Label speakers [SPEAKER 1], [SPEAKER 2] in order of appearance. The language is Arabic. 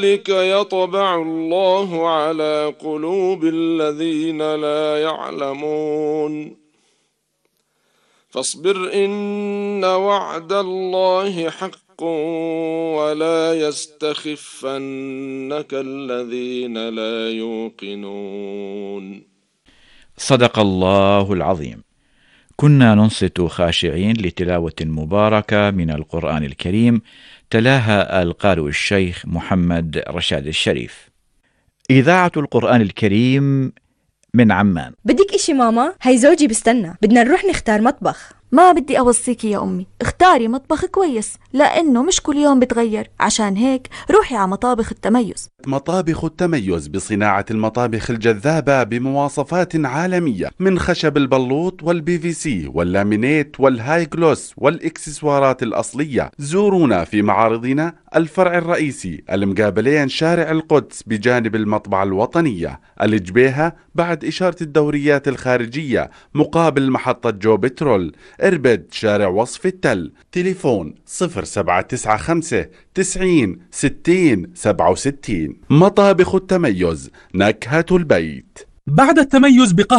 [SPEAKER 1] ذلك يطبع الله على قلوب الذين لا يعلمون فاصبر إن وعد الله حق ولا يستخفنك الذين لا يوقنون.
[SPEAKER 2] صدق الله العظيم. كنا ننصت خاشعين لتلاوة مباركة من القرآن الكريم تلاها القارئ الشيخ محمد رشاد الشريف. إذاعة القرآن الكريم من عمان.
[SPEAKER 3] بدك إشي ماما؟ هاي زوجي بستنى، بدنا نروح نختار مطبخ.
[SPEAKER 4] ما بدي أوصيكي يا أمي، اختاري مطبخ كويس لأنه مش كل يوم بتغير، عشان هيك روحي على مطابخ التميز.
[SPEAKER 5] مطابخ التميز بصناعة المطابخ الجذابة بمواصفات عالمية من خشب البلوط والPVC واللامينيت والهاي جلوس والإكسسوارات الأصلية. زورونا في معارضنا الفرع الرئيسي المقابلين شارع القدس بجانب المطبعة الوطنية الجبيهة بعد إشارة الدوريات الخارجية مقابل محطة جو بترول. إربد شارع وصف التل. تليفون 0795 90 60 67. مطابخ التميز، نكهة البيت.
[SPEAKER 6] بعد التميز